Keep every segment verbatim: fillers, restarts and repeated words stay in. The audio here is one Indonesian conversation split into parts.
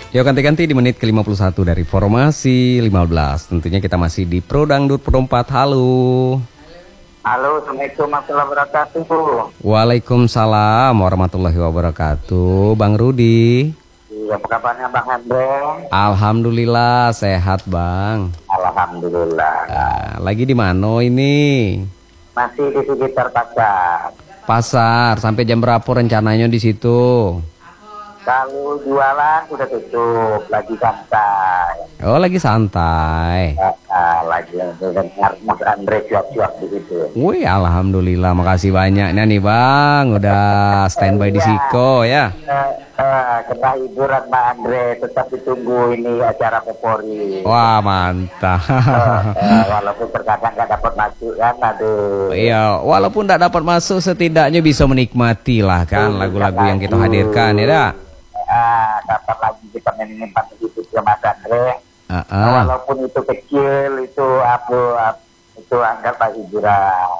Yuk ganti-ganti di menit ke lima puluh satu dari Formasi lima belas. Tentunya kita masih di Pro Dangdut Pro empat. Halo. Halo, Assalamualaikum warahmatullahi wabarakatuh. Waalaikumsalam warahmatullahi wabarakatuh. Bang Rudi. Iya, apa kabarnya Bang Andre? Alhamdulillah sehat Bang. Alhamdulillah. Nah, lagi di mana ini? Masih di sekitar pasar. Pasar. Sampai jam berapa rencananya di situ? Kalau jualan udah tutup, lagi santai. Oh lagi santai. Nah, nah, lagi dengar Mas Andre cuap-cuap begitu. Wih, alhamdulillah, makasih banyak nih Bang, udah standby di Siko ya. Eh, eh, kena hiburan Mbak Andre, tetap ditunggu ini acara favorit. Wah mantap. Eh, eh, walaupun terkadang nggak dapat masuk kan, aduh. Iya, walaupun tidak dapat masuk, setidaknya bisa menikmati lah kan lagu-lagu yang kita hadirkan ya dah. Ah, dapat lagi kita menyimpan itu ke Mas Andre. Uh -uh. Walaupun itu kecil, itu apa, itu anggaplah hiburan.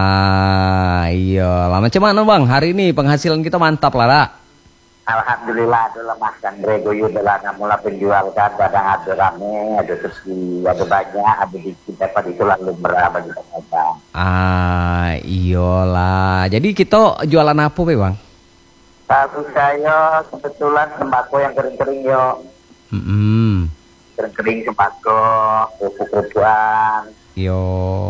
Ah iya, lah macam mana Bang? Hari ini penghasilan kita mantap lah dah. Alhamdulillah adalah Mas Andre Goyu adalah mula penjual kan, kadang ada rame, ada sepi, ada banyak, ada dikit, dapat itu lalu berapa bagi kita. Ah iyalah, jadi kita jualan apa be Bang? Kalau saya kebetulan sembako yang kering-kering yo, Mm -hmm. kering-kering sembako, kerupuk-kerupukan. Yo,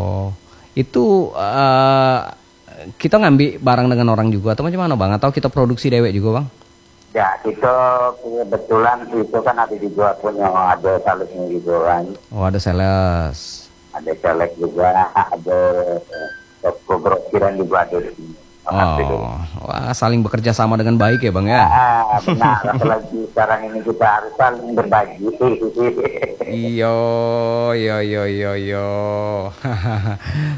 itu uh, kita ngambil barang dengan orang juga atau macam mana Bang? Atau kita produksi dewek juga Bang? Ya, kita kebetulan itu kan ada dijual punya, ada salesnya juga kan. Oh ada sales. Ada caleg juga, ada toko grosiran juga ada di sini. Oh, wah saling bekerja sama dengan baik ya Bang ya. Ah, benar, apalagi sekarang ini kita harus saling berbagi. Iyo, yo yo yo yo.